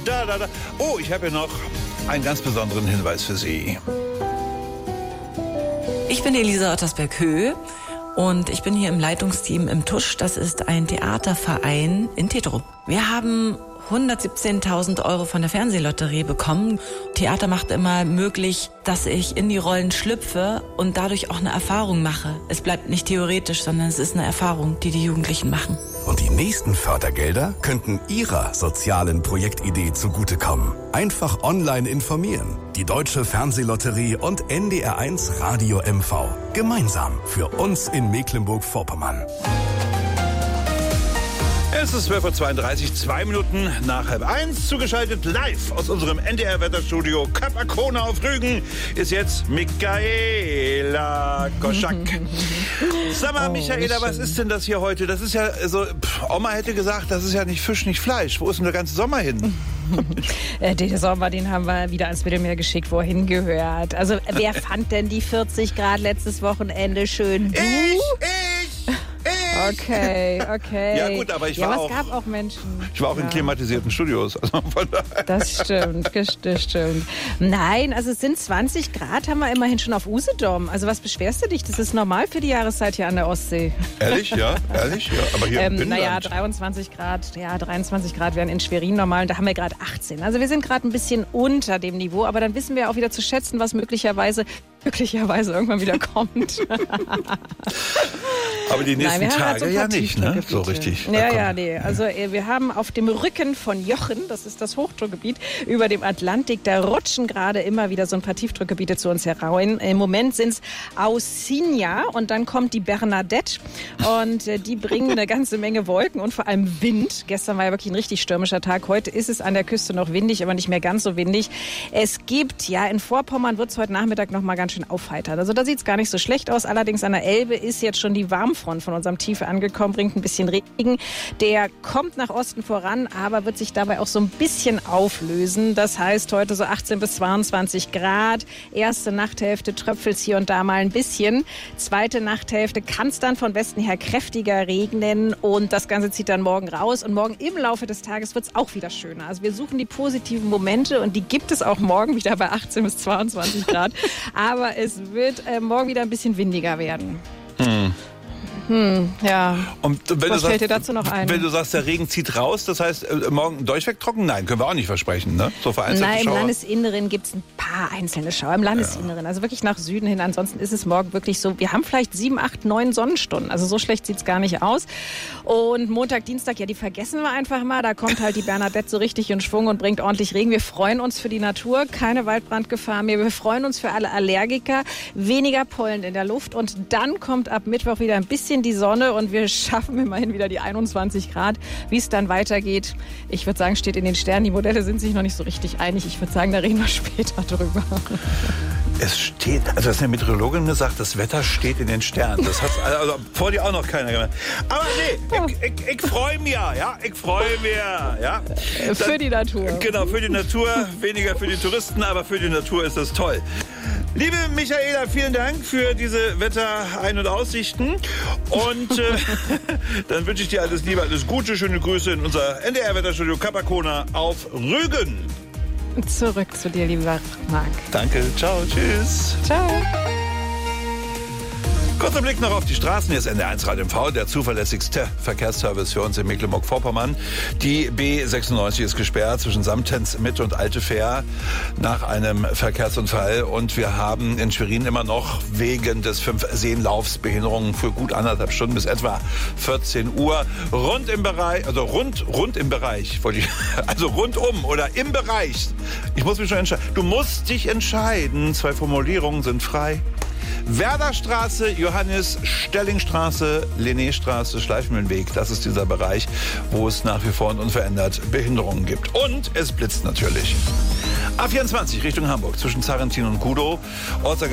da, da, da. Oh, ich habe hier noch einen ganz besonderen Hinweis für Sie. Ich bin Elisa Ottersberg-Höh und ich bin hier im Leitungsteam im Tusch. Das ist ein Theaterverein in Tetro. Wir haben 117.000 Euro von der Fernsehlotterie bekommen. Theater macht immer möglich, dass ich in die Rollen schlüpfe und dadurch auch eine Erfahrung mache. Es bleibt nicht theoretisch, sondern es ist eine Erfahrung, die die Jugendlichen machen. Und die nächsten Fördergelder könnten Ihrer sozialen Projektidee zugutekommen. Einfach online informieren. Die Deutsche Fernsehlotterie und NDR1 Radio MV. Gemeinsam für uns in Mecklenburg-Vorpommern. Es ist 12.32 Uhr, 2 Minuten nach 12:30. Zugeschaltet live aus unserem NDR-Wetterstudio Capacona auf Rügen ist jetzt Michaela Koschak. Sag mal, Michaela, was ist denn das hier heute? Das ist ja so, Oma hätte gesagt, das ist ja nicht Fisch, nicht Fleisch. Wo ist denn der ganze Sommer hin? Den Sommer, den haben wir wieder ans Mittelmeer geschickt, wo er hingehört. Also, wer fand denn die 40 Grad letztes Wochenende schön? Du? Ich! Okay. Ja gut, aber ich war es gab auch Menschen. Ich war auch in klimatisierten Studios. Also von daher. Das stimmt. Nein, also es sind 20 Grad, haben wir immerhin schon auf Usedom. Also was beschwerst du dich? Das ist normal für die Jahreszeit hier an der Ostsee. Ehrlich? Ja. Aber hier im Binnenland. 23 Grad, 23 Grad wären in Schwerin normal und da haben wir gerade 18. Also wir sind gerade ein bisschen unter dem Niveau, aber dann wissen wir auch wieder zu schätzen, was möglicherweise irgendwann wieder kommt. Aber die nächsten Tage ja nicht, ne? So richtig. Nee. Also wir haben auf dem Rücken von Jochen, das ist das Hochdruckgebiet, über dem Atlantik, da rutschen gerade immer wieder so ein paar Tiefdruckgebiete zu uns herein. Im Moment sind es Ausigna und dann kommt die Bernadette und die bringen eine ganze Menge Wolken und vor allem Wind. Gestern war ja wirklich ein richtig stürmischer Tag. Heute ist es an der Küste noch windig, aber nicht mehr ganz so windig. Es gibt, in Vorpommern wird es heute Nachmittag noch mal ganz schön aufheitern. Also da sieht es gar nicht so schlecht aus. Allerdings an der Elbe ist jetzt schon die Warmfront von unserem Tief angekommen, bringt ein bisschen Regen. Der kommt nach Osten voran, aber wird sich dabei auch so ein bisschen auflösen. Das heißt, heute so 18 bis 22 Grad. Erste Nachthälfte tröpfelt hier und da mal ein bisschen. Zweite Nachthälfte kann es dann von Westen her kräftiger regnen und das Ganze zieht dann morgen raus. Und morgen im Laufe des Tages wird es auch wieder schöner. Also wir suchen die positiven Momente und die gibt es auch morgen wieder bei 18 bis 22 Grad. Aber es wird morgen wieder ein bisschen windiger werden. Ja. Und was fällt dir dazu noch ein? Wenn du sagst, der Regen zieht raus, das heißt, morgen durchweg trocken? Nein, können wir auch nicht versprechen, ne? So vereinzelte Schauer? Nein, im Landesinneren gibt es ein paar einzelne Schauer. Im Landesinneren, also wirklich nach Süden hin. Ansonsten ist es morgen wirklich so, wir haben vielleicht 7, 8, 9 Sonnenstunden. Also so schlecht sieht es gar nicht aus. Und Montag, Dienstag, die vergessen wir einfach mal. Da kommt halt die Bernadette so richtig in Schwung und bringt ordentlich Regen. Wir freuen uns für die Natur, keine Waldbrandgefahr mehr. Wir freuen uns für alle Allergiker, weniger Pollen in der Luft. Und dann kommt ab Mittwoch wieder ein bisschen die Sonne und wir schaffen immerhin wieder die 21 Grad. Wie es dann weitergeht, ich würde sagen, steht in den Sternen. Die Modelle sind sich noch nicht so richtig einig. Ich würde sagen, da reden wir später drüber. Es steht, also das hat eine Meteorologin gesagt, das Wetter steht in den Sternen. Das hat also vor dir auch noch keiner gemacht. Aber nee, ich freue mich, ja. Ich freue mich, ja. Für die Natur. Genau, für die Natur. Weniger für die Touristen, aber für die Natur ist das toll. Liebe Michaela, vielen Dank für diese Wetterein- und Aussichten. Und dann wünsche ich dir alles Liebe, alles Gute, schöne Grüße in unser NDR-Wetterstudio Capacona auf Rügen. Zurück zu dir, lieber Marc. Danke, ciao, tschüss. Ciao. Kurzer Blick noch auf die Straßen. Hier ist NDR1 Radio MV, der zuverlässigste Verkehrsservice für uns in Mecklenburg-Vorpommern. Die B96 ist gesperrt zwischen Samtens, Mitte und Alte Fähr nach einem Verkehrsunfall. Und wir haben in Schwerin immer noch wegen des 5-Seenlaufs Behinderungen für gut 1,5 Stunden bis etwa 14 Uhr. Rund im Bereich, rundum oder im Bereich. Ich muss mich schon entscheiden. Du musst dich entscheiden. 2 Formulierungen sind frei. Werderstraße, Johannes-Stelling-Straße, Linnéstraße, Schleifmühlenweg. Das ist dieser Bereich, wo es nach wie vor und unverändert Behinderungen gibt. Und es blitzt natürlich. A24 Richtung Hamburg zwischen Zarrentin und Kudow.